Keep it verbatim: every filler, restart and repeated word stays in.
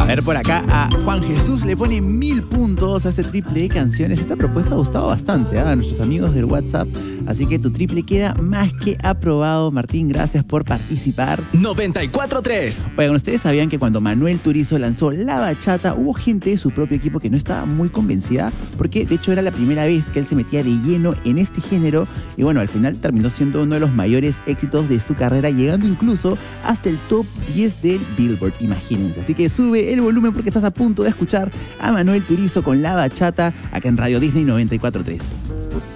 ver, por acá a Juan Jesús le pone mil puntos a este triple de canciones. Esta propuesta ha gustado bastante ¿eh? a nuestros amigos del WhatsApp. Así que tu triple queda más que aprobado. Martín, gracias por participar. noventa y cuatro tres. Bueno, ustedes sabían que cuando Manuel Turizo lanzó La Bachata, hubo gente de su propio equipo que no estaba muy convencida, porque de hecho era la primera vez que él se metía de lleno en este género. Y bueno, al final terminó siendo uno de los mayores éxitos de su carrera, llegando incluso hasta el top diez del Billboard, imagínense. Así que sube el volumen porque estás a punto de escuchar a Manuel Turizo con La Bachata acá en Radio Disney noventa y cuatro tres.